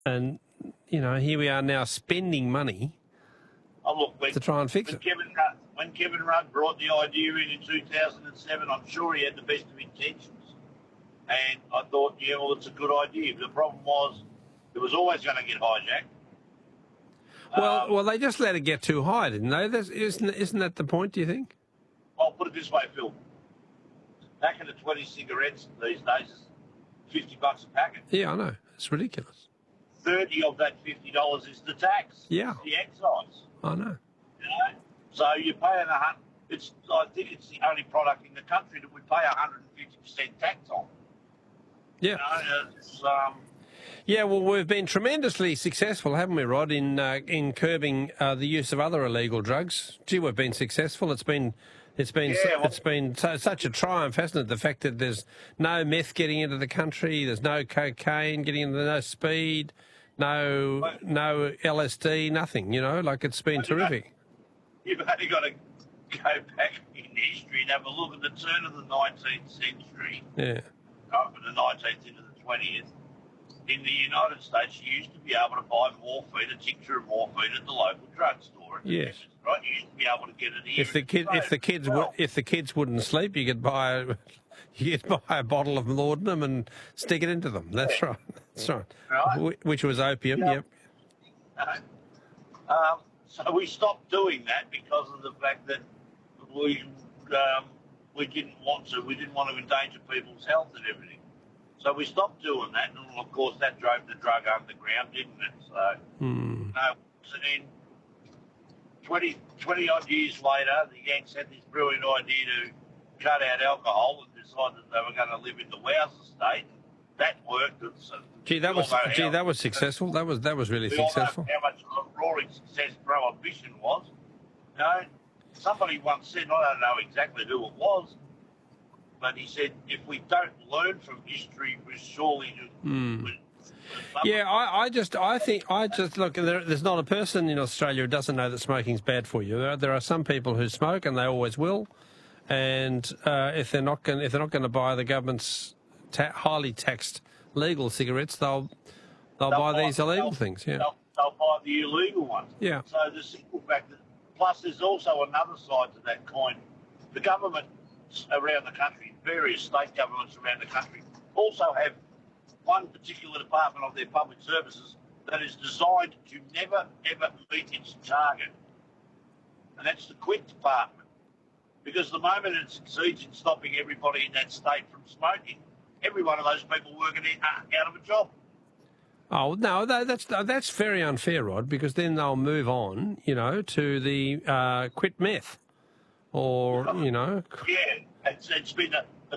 and here we are now spending money to try and fix it. When Kevin Rudd brought the idea in 2007, I'm sure he had the best of intentions. And I thought, it's a good idea. The problem was it was always going to get hijacked. Well, they just let it get too high, didn't they? Isn't that the point, do you think? I'll put it this way, Phil. Back in the 20 cigarettes these days is $50 a packet. Yeah, I know. It's ridiculous. 30 of that $50 is the tax. Yeah. It's the excise. I know. So you're paying I think it's the only product in the country that we pay 150% tax on. Yeah. Yeah, well, we've been tremendously successful, haven't we, Rod, in curbing the use of other illegal drugs. Gee, we've been successful. It's been such a triumph, hasn't it? The fact that there's no meth getting into the country, there's no cocaine getting into, no speed, no LSD, nothing. It's been terrific. You've only got to go back in history and have a look at the turn of the 19th century. Yeah. From the 19th into the 20th. In the United States, you used to be able to buy morphine, a tincture of morphine at the local drugstore. Yes. Right? You used to be able to get it here. If the kids wouldn't sleep, you could buy a bottle of laudanum and stick it into them. That's right. That's right. Which was opium. Yep. So we stopped doing that because of the fact that we didn't want to. We didn't want to endanger people's health and everything. So we stopped doing that, and of course that drove the drug underground, didn't it? So, and then 20 odd years later, the Yanks had this brilliant idea to cut out alcohol and decided they were going to live in the Wowser state. That worked. That was successful. That was really successful. How much of a roaring success prohibition was. Somebody once said, I don't know exactly who it was, but he said, if we don't learn from history, we're surely Yeah, I just look. There's not a person in Australia who doesn't know that smoking's bad for you. There are some people who smoke, and they always will. And if they're not going to buy the government's highly taxed legal cigarettes, they'll buy these illegal things. Yeah, they'll buy the illegal ones. Yeah. So the simple fact that, plus there's also another side to that coin. The government around the country, various state governments around the country, also have one particular department of their public services that is designed to never, ever meet its target. And that's the quit department. Because the moment it succeeds in stopping everybody in that state from smoking, every one of those people working out of a job. Oh, no, that's very unfair, Rod, because then they'll move on, to the quit meth. Or, Yeah, it's been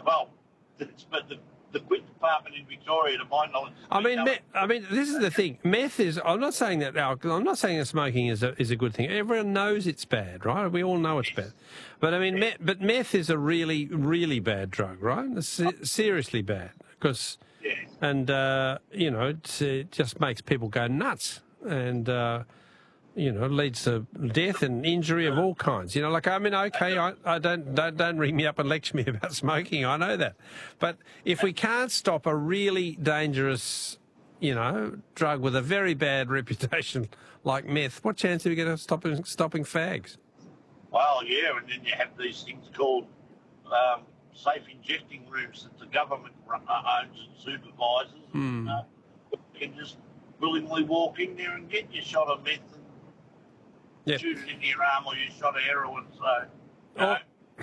the quit department in Victoria, to my knowledge. I mean, this is the thing. Meth is. I'm not saying that smoking is a good thing. Everyone knows it's bad, right? We all know it's bad. But I mean, but meth is a really, really bad drug, right? It's seriously bad because, and it just makes people go nuts and. Leads to death and injury of all kinds. I don't ring me up and lecture me about smoking. I know that, but if we can't stop a really dangerous, drug with a very bad reputation like meth, what chance have we got of stopping fags? Well, yeah, and then you have these things called safe injecting rooms that the government owns and supervises. And, you can just willingly walk in there and get your shot of meth. Yep. Shoot it into your arm or you shot of heroin. So,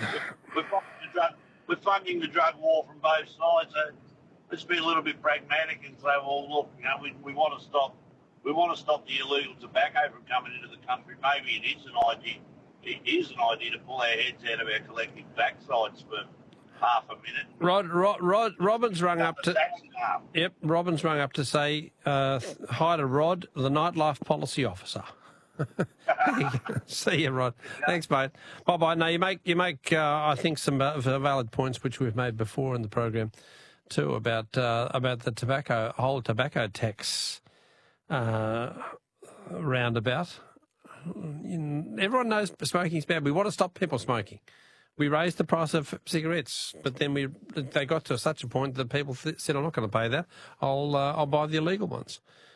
we're funding the drug war from both sides. So let's be a little bit pragmatic and say, well, look, we want to stop the illegal tobacco from coming into the country. Maybe it is an idea. It is an idea to pull our heads out of our collective backsides for half a minute. Robin's rung up to. Yep, Robin's rung up to say hi to Rod, the nightlife policy officer. See you, Rod. Thanks, mate. Bye-bye. No, you make I think some valid points which we've made before in the program too about the whole tobacco tax roundabout. Everyone knows smoking's bad. We want to stop people smoking. We raised the price of cigarettes, but then they got to such a point that people said, "I'm not going to pay that. I'll buy the illegal ones."